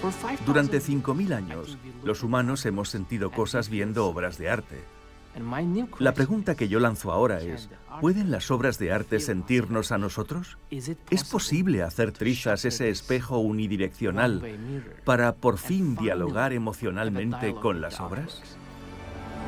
Durante 5.000 años, los humanos hemos sentido cosas viendo obras de arte. La pregunta que yo lanzo ahora es, ¿pueden las obras de arte sentirnos a nosotros? ¿Es posible hacer trizas ese espejo unidireccional para por fin dialogar emocionalmente con las obras?